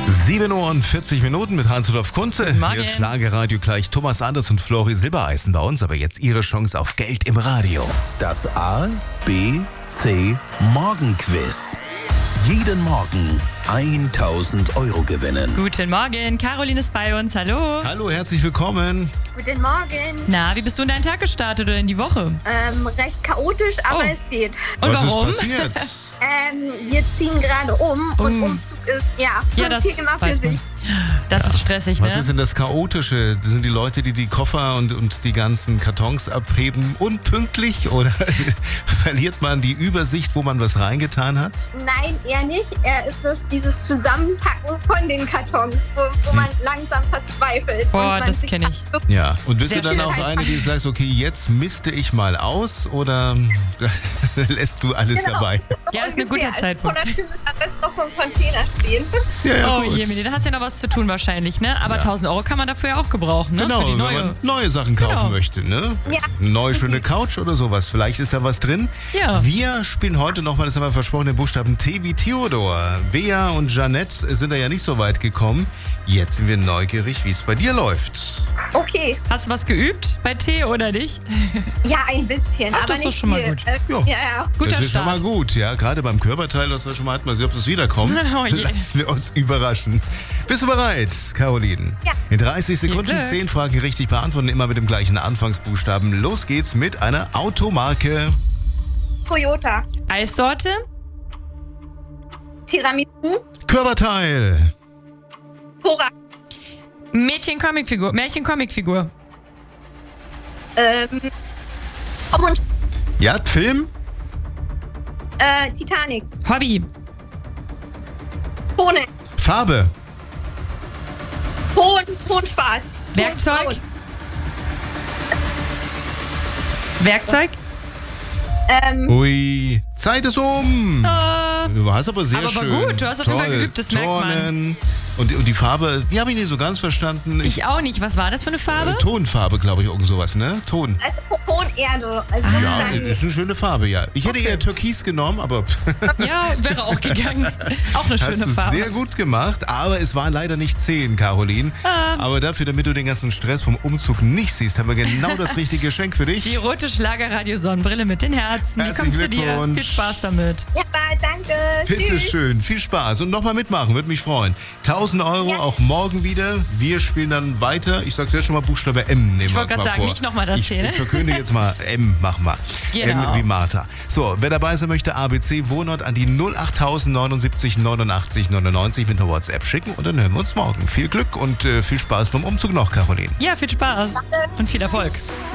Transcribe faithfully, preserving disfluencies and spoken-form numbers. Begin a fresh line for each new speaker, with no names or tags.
sieben Uhr und vierzig Minuten mit Hans-Rudolf Kunze. Hier ist Schlagerradio gleich. Thomas Anders und Flori Silbereisen bei uns. Aber jetzt Ihre Chance auf Geld im Radio.
Das A, B, C Morgenquiz. Jeden Morgen tausend Euro gewinnen.
Guten Morgen, Caroline ist bei uns. Hallo.
Hallo, herzlich willkommen.
Guten Morgen.
Na, wie bist du in deinen Tag gestartet oder in die Woche?
Ähm, recht chaotisch, aber
Oh.
es geht.
Und
Was
warum?
ist passiert?
Ähm, wir ziehen gerade um und
Oh.
Umzug ist, ja, so
Ja,
ein
das
Thema für
weiß man.
sich.
Das ist stressig,
Was
ne?
ist denn das Chaotische? Das sind die Leute, die die Koffer und, und die ganzen Kartons abheben, unpünktlich? Oder verliert man die Übersicht, wo man was reingetan hat?
Nein, eher nicht. Er ist das, dieses Zusammenpacken von den Kartons, wo, wo man langsam verzweifelt.
Boah,
und man
das
sich
kenn ich.
wirklich-
Ja. Und bist
Sehr
du dann
schön.
auch eine, die sagt, okay, jetzt misste ich mal aus? Oder lässt du alles
Genau.
dabei?
Ja, ist ein
Ungefähr.
guter Zeitpunkt.
Also vor der Tür muss am besten noch so ein Container stehen.
Ja, ja,
Oh
gut.
je, da hast du ja noch was zu tun wahrscheinlich, ne? Aber tausend Euro kann man dafür ja auch gebrauchen, ne?
Genau,
Für die
wenn
neue.
man neue Sachen kaufen
Genau.
möchte, ne?
Ja.
Eine neue schöne Couch oder sowas. Vielleicht ist da was drin.
Ja.
Wir spielen heute nochmal, das haben wir versprochen, den Buchstaben T wie Theodor. Bea und Jeanette sind da ja nicht so weit gekommen. Jetzt sind wir neugierig, wie es bei dir läuft.
Okay,
Hast du was geübt bei T oder nicht?
ja, ein bisschen,
Ach,
aber
das ist
nicht
doch schon mal
viel.
gut.
Äh,
Ja.
ja, ja.
Guter
das ist schon
Start.
mal gut, ja. Gerade beim Körperteil, was wir schon mal hatten, mal sehen, ob das wiederkommt.
Oh je.
Lassen wir uns überraschen. Bist du bereit, Caroline?
Ja.
In dreißig Sekunden
Viel Glück.
zehn Fragen richtig beantworten, immer mit dem gleichen Anfangsbuchstaben. Los geht's mit einer Automarke.
Toyota,
Eissorte?
Tiramisu,
Körperteil.
Cora,
Mädchen-Comicfigur. Märchen-Comicfigur.
ähm, Tom und
Ja, Film.
äh, Titanic,
Hobby.
Tone,
Farbe.
Ton, Ton schwarz.
Werkzeug?
Ton,
Werkzeug?
ähm,
Ui, Zeit ist um.
Äh,
Du warst aber sehr
Aber war
schön.
gut, du hast auf jeden Fall
Toll.
geübt, das merkt man.
Turnen. Und, und die Farbe, die habe ich nicht so ganz verstanden.
ich auch nicht. Was war das für eine Farbe?
Äh, Tonfarbe, glaube ich, irgend sowas, ne? Ton.
also Tonerde. Also
Ah.
das
Ja,
ist dann-
das ist eine schöne Farbe, ja. Ich hätte eher Türkis genommen, aber
Ja, wäre auch gegangen. Auch eine
hast
schöne
du
Farbe.
sehr gut gemacht. Aber es waren leider nicht zehn, Caroline.
Ah.
Aber dafür, damit du den ganzen Stress vom Umzug nicht siehst, haben wir genau das richtige Geschenk für dich.
Die rote Schlagerradio-Sonnenbrille mit den Herzen. Die
Herzlichen
kommt zu dir.
Glückwunsch.
Viel Spaß damit.
Ja, danke.
Bitte
Tschüss.
schön, viel Spaß und nochmal mitmachen, würde mich freuen. tausend Euro,
Ja.
auch morgen wieder. Wir spielen dann weiter. Ich sag's jetzt schon mal, Buchstabe M nehmen
Ich
wir
wollte
uns
gerade
mal
sagen,
vor.
nicht noch mal das
ich,
T, ne?
ich verkünde jetzt mal M, machen wir.
Genau.
M wie Martha. So, wer dabei sein möchte, A B C Wohnort an die null acht neunundsiebzig neunundachtzig neunundneunzig mit einer WhatsApp schicken und dann hören wir uns morgen. Viel Glück und äh, viel Spaß beim Umzug noch, Caroline.
Ja, viel Spaß und viel Erfolg.